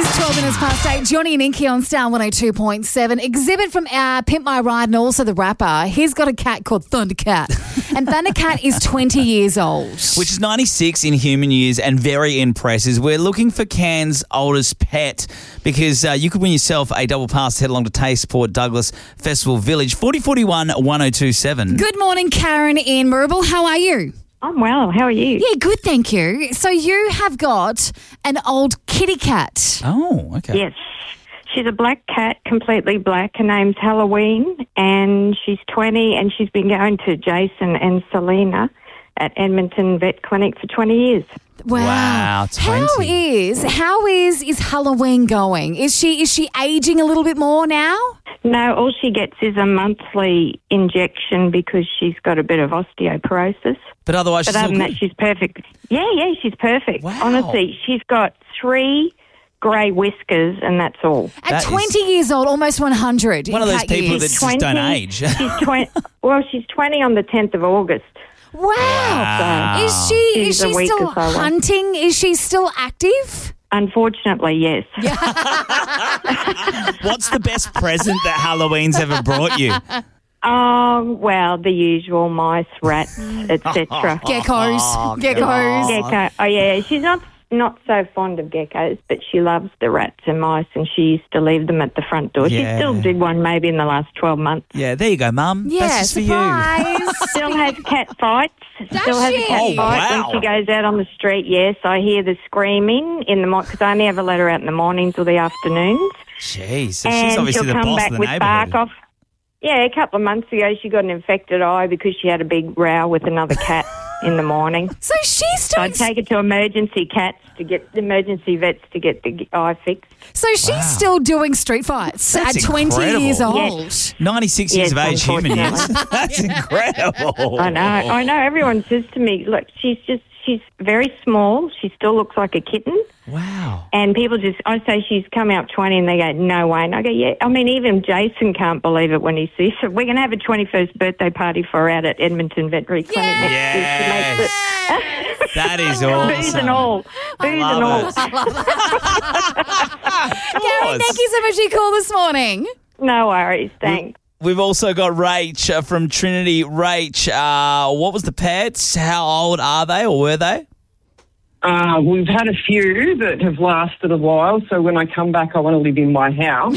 12 minutes past 8. Johnny and Inky on Star 102.7. Exhibit from Pimp My Ride and also the rapper. He's got a cat called Thundercat. And Thundercat is 20 years old. Which is 96 in human years and very impressive. We're looking for Cairns' oldest pet because you could win yourself a double pass to head along to Taste Port Douglas Festival Village. 4041 1027. Good morning, Karen in Maribel. How are you? I'm well. How are you? Yeah, good, thank you. So you have got an old kitty cat. Oh, okay. Yes. She's a black cat, completely black. Her name's Halloween, and she's 20, and she's been going to Jason and Selena at Edmonton Vet Clinic for 20 years. Wow. 20. How is Halloween going? Is she aging a little bit more now? No, all she gets is a monthly injection because she's got a bit of osteoporosis. But otherwise, But she's other all than that, good. she's perfect. Yeah, she's perfect. Wow. Honestly, she's got 3 grey whiskers, and that's all. At That 20 years old, almost 100. One in of those cat people years. that just don't age. She's 20. Well, she's 20 on the 10th of August. Wow. Is She's she a still week or so away. hunting? Is she still active? Unfortunately, yes. What's the best present that Halloween's ever brought you? Well, the usual mice, rats, etc. Geckos. Gecko. Oh, yeah. She's not so fond of geckos, but she loves the rats and mice, and she used to leave them at the front door. Yeah. She still did one maybe in the last 12 months. Yeah, there you go, Mum. Yeah, That's just for you. surprise. Still has cat fights. Still has a cat she? Oh, fight wow. when she goes out on the street. Yes, I hear the screaming in the morning because I only ever let her out in the mornings or the afternoons. Jeez, so And she's obviously she'll the come boss back of the with bark neighbourhood. off. Yeah, a couple of months ago she got an infected eye because she had a big row with another cat in the morning. So she's So still. I'd take her to emergency vets to get the eye fixed. So she's still doing street fights That's at 20 incredible. years old. Yes. 96 years Yes, of age, human years. unfortunately. That's incredible. I know. Everyone says to me, look, she's very small. She still looks like a kitten. Wow. And people I say she's come out 20 and they go, no way. And I go, yeah. I mean, even Jason can't believe it when he sees her. We're going to have a 21st birthday party for her out at Edmonton Veterinary Clinic next year. She makes it. That is awesome. Booze and all. Booze and all. Love Gary, thank you so much for your call this morning. No worries. Thanks. We've also got Rach from Trinity. Rach, what was the pets? How old are they or were they? We've had a few that have lasted a while, so when I come back, I want to live in my house.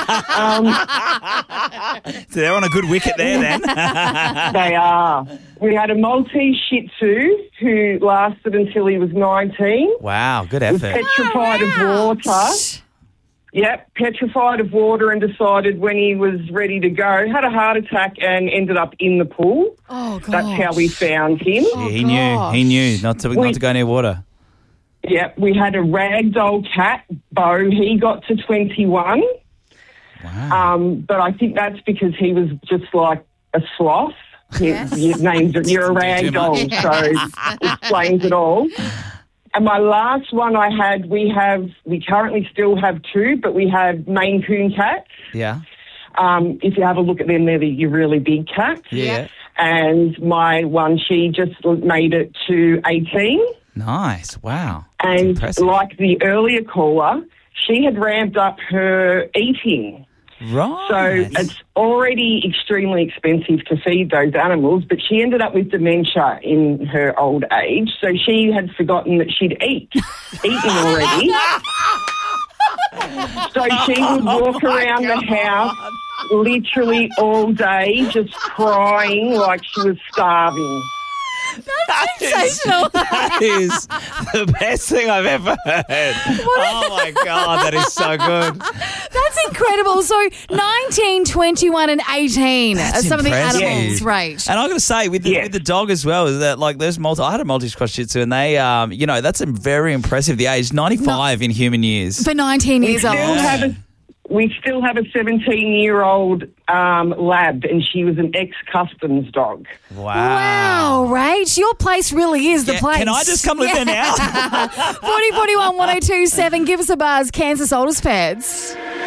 So they're on a good wicket there then. They are. We had a Maltese Shih Tzu who lasted until he was 19. Wow, good Was effort. petrified of water. Yep, petrified of water and decided when he was ready to go, had a heart attack and ended up in the pool. Oh, God. That's how we found him. Yeah, he knew not to go near water. Yep, we had a ragdoll cat, Bo. He got to 21. Wow. But I think that's because he was just like a sloth. Yes. You're a rag doll, so explains it all. And my last one I had, we currently still have 2, but we have Maine Coon cats. Yeah. If you have a look at them, they're your really big cats. Yeah. And my one, she just made it to 18. Nice. Wow. That's And impressive. like the earlier caller, she had ramped up her eating. Right. So it's already extremely expensive to feed those animals, but she ended up with dementia in her old age, so she had forgotten that she'd eaten already. So she would walk around the house literally all day just crying like she was starving. Sensational. That is the best thing I've ever heard. Oh, my God, that is so good. That's incredible. So 19, 21 and 18 That's are some impressive. of the animals, right? And I'm going to say, with the dog as well, is that like there's I had a Maltese cross Shih Tzu, and they, that's very impressive, the age, 95 in human years. For 19 years old. We still have a 17-year-old lab, and she was an ex-customs dog. Wow, Rach, your place really is the place. Can I just come live there now? 4041 1027, give us a buzz, Kansas Oldest Pets.